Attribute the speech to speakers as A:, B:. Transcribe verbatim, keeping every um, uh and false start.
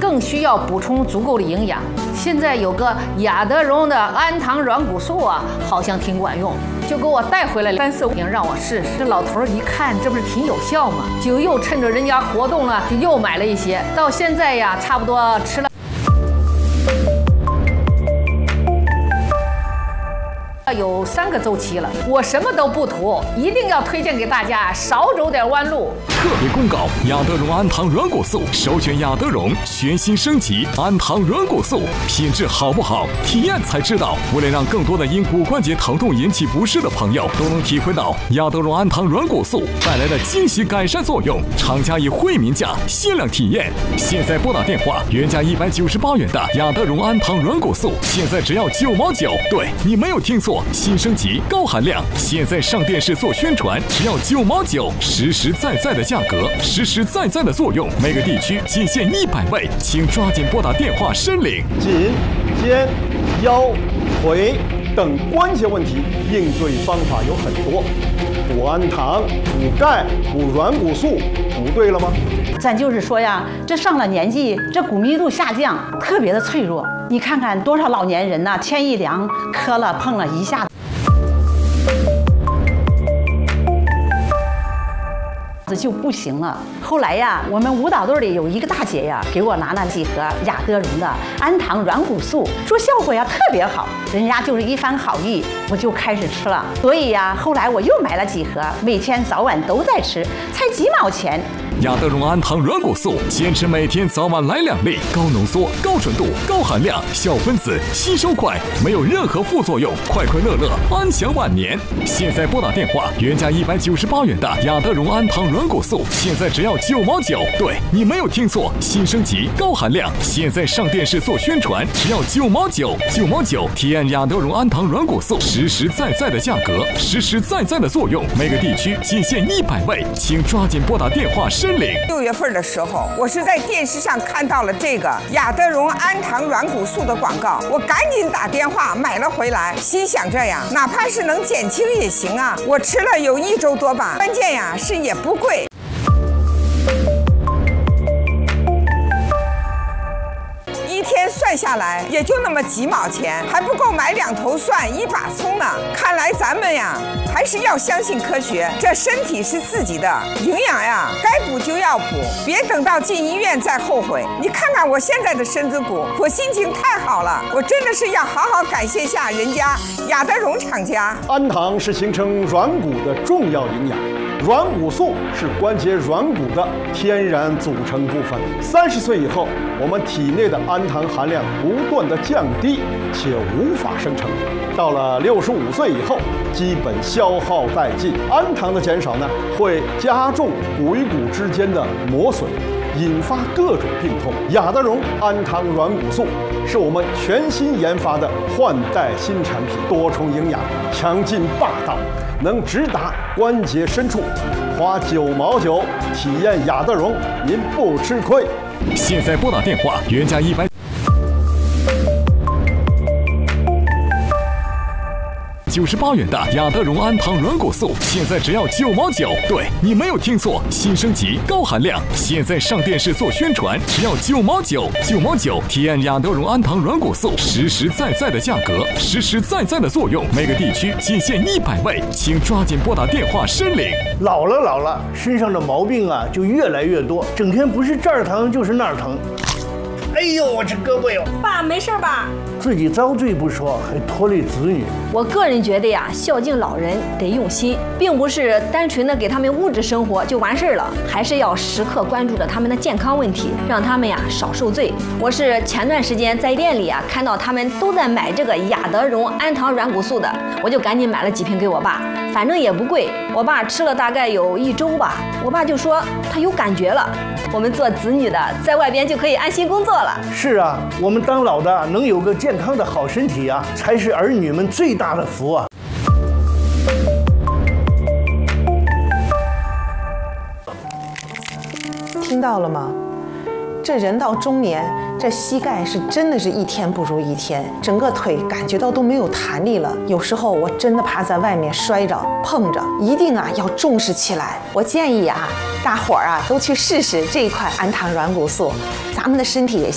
A: 更需要补充足够的营养。现在有个雅德荣的氨糖软骨素啊，好像挺管用，就给我带回来三四瓶让我试试。这老头一看，这不是挺有效吗？就又趁着人家活动了，就又买了一些。到现在呀，差不多吃了。 有三个周期了，我什么都不涂，一定要推荐给大家，少走点弯路。
B: 特别公告：雅德荣氨糖软骨素，首选雅德荣全新升级氨糖软骨素，品质好不好，体验才知道。为了让更多的因骨关节疼痛引起不适的朋友都能体会到雅德荣氨糖软骨素带来的惊喜改善作用，厂家以惠民价限量体验。现在拨打电话，原价一百九十八元的雅德荣氨糖软骨素，现在只要九毛九。对，你没有听错。 新升级高含量，现在上电视做宣传，只要九毛九，实实在在的价格，实实在在的作用，每个地区仅限一百位，请抓紧拨打电话申领。
C: 颈、肩、腰、腿等关节问题应对方法有很多，补氨糖、补钙、补软骨素，补对了吗？
D: 咱就是说呀，这上了年纪，这骨密度下降，特别的脆弱。你看看多少老年人呐、啊，天一凉，磕了碰了一下子就不行了。后来呀，我们舞蹈队里有一个大姐呀，给我拿了几盒雅德荣的氨糖软骨素，说效果呀特别好。人家就是一番好意，我就开始吃了。所以呀，后来我又买了几盒，每天早晚都在吃，才几毛钱。
B: 雅德荣氨糖软骨素，坚持每天早晚来两粒，高浓缩、高纯度、高含量，小分子，吸收快，没有任何副作用，快快乐乐，安享晚年。现在拨打电话，原价一百九十八元的雅德荣氨糖软骨素，现在只要九毛九。对，你没有听错，新升级高含量，现在上电视做宣传，只要九毛九，九毛九，体验雅德荣氨糖软骨素实实在在的价格，实实在在的作用，每个地区仅限一百位，请抓紧拨打电话申。
E: 六月份的时候，我是在电视上看到了这个雅德荣氨糖软骨素的广告，我赶紧打电话买了回来，心想着呀，哪怕是能减轻也行啊。我吃了有一周多吧，关键呀是也不贵。 一天算下来也就那么几毛钱，还不够买两头蒜、一把葱呢。看来咱们呀，还是要相信科学。这身体是自己的，营养呀，该补就要补，别等到进医院再后悔。你看看我现在的身子骨，我心情太好了，我真的是要好好感谢下人家雅德荣厂家。
C: 氨糖是形成软骨的重要营养。 软骨素是关节软骨的天然组成部分。三十岁以后，我们体内的氨糖含量不断的降低，且无法生成。到了六十五岁以后，基本消耗殆尽。氨糖的减少呢，会加重骨与骨之间的磨损，引发各种病痛。雅德荣氨糖软骨素是我们全新研发的换代新产品，多重营养，强劲霸道。 能直达关节深处，花九毛九体验雅德荣，您不吃亏。
B: 现在拨打电话，原价一百。 九十八元的雅德荣氨糖软骨素，现在只要九毛九。对，你没有听错，新升级高含量，现在上电视做宣传，只要九毛九，九毛九，体验雅德荣氨糖软骨素实实在在的价格，实实在在的作用，每个地区仅限一百位，请抓紧拨打电话申领。
F: 老了老了，身上的毛病啊就越来越多，整天不是这儿疼就是那儿疼。 哎呦，我这胳膊哟！
G: 爸，没事吧？
F: 自己遭罪不说，还拖累子女。
G: 我个人觉得呀，孝敬老人得用心，并不是单纯的给他们物质生活就完事儿了，还是要时刻关注着他们的健康问题，让他们呀少受罪。我是前段时间在店里啊看到他们都在买这个雅德荣氨糖软骨素的，我就赶紧买了几瓶给我爸，反正也不贵。我爸吃了大概有一周吧，我爸就说他有感觉了。我们做子女的在外边就可以安心工作了。
F: 是啊，我们当老的能有个健康的好身体啊，才是儿女们最大的福啊！
H: 听到了吗？这人到中年，这膝盖是真的是一天不如一天，整个腿感觉到都没有弹力了。有时候我真的怕在外面摔着碰着，一定啊要重视起来。我建议啊，大伙儿啊都去试试这一款氨糖软骨素，咱们的身体也像。